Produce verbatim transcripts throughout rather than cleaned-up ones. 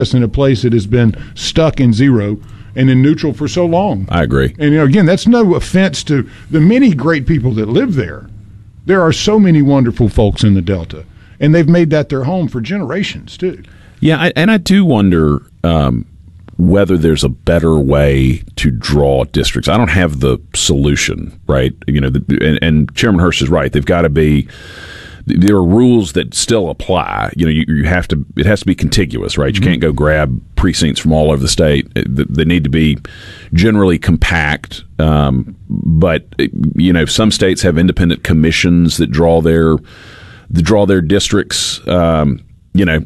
in a place that has been stuck in zero and in neutral for so long. I agree. And, you know, again, that's no offense to the many great people that live there. There are so many wonderful folks in the Delta, and they've made that their home for generations, too. Yeah, I, and I do wonder um, whether there's a better way to draw districts. I don't have the solution, right? You know, the, and, and Chairman Hurst is right. They've got to be. There are rules that still apply. You know, you, you have to. It has to be contiguous, right? You mm-hmm. can't go grab precincts from all over the state. They need to be generally compact. Um, but you know, some states have independent commissions that draw their that draw their districts. Um, you know,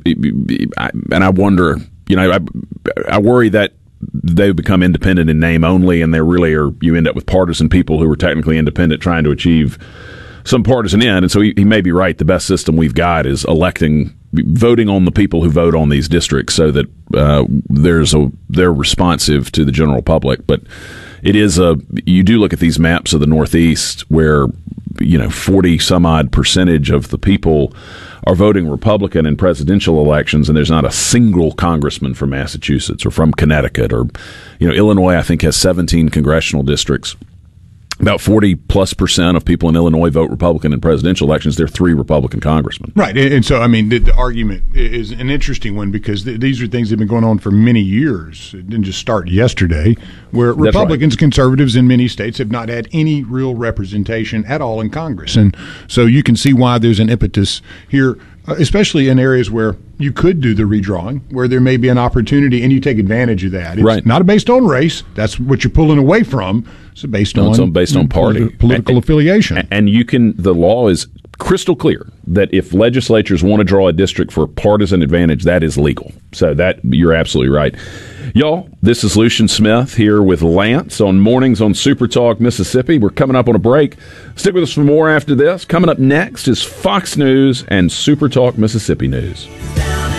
and I wonder. You know, I, I worry that they become independent in name only, and they really are. You end up with partisan people who are technically independent trying to achieve some partisan end. And so he, he may be right. The best system we've got is electing, voting on the people who vote on these districts, so that uh, there's a they're responsive to the general public. But it is a you do look at these maps of the Northeast where you know forty some odd percentage of the people are voting Republican in presidential elections, and there's not a single congressman from Massachusetts or from Connecticut or, you know, Illinois, I think, has seventeen congressional districts. About forty plus percent of people in Illinois vote Republican in presidential elections. There are three Republican congressmen. Right. And so, I mean, the, the argument is an interesting one because th- these are things that have been going on for many years. It didn't just start yesterday, where That's Republicans, right. conservatives in many states have not had any real representation at all in Congress. And so you can see why there's an impetus here, especially in areas where you could do the redrawing, where there may be an opportunity, and you take advantage of that. It's right. not based on race. That's what you're pulling away from. It's based no, on, it's on based on party, politi- political and, affiliation. And you can. The law is crystal clear that if legislatures want to draw a district for partisan advantage, that is legal. So that you're absolutely right. Y'all, this is Lucian Smith here with Lance on Mornings on Super Talk Mississippi. We're coming up on a break. Stick with us for more after this. Coming up next is Fox News and Super Talk Mississippi News.